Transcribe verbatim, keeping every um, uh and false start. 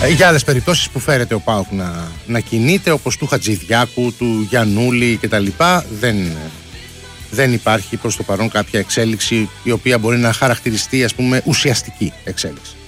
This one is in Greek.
Για άλλες περιπτώσεις που φέρεται ο ΠΑΟΚ να, να κινείται, όπως του Χατζηδιάκου, του Γιαννούλη κτλ., δεν, δεν υπάρχει προς το παρόν κάποια εξέλιξη η οποία μπορεί να χαρακτηριστεί, ας πούμε, ουσιαστική εξέλιξη.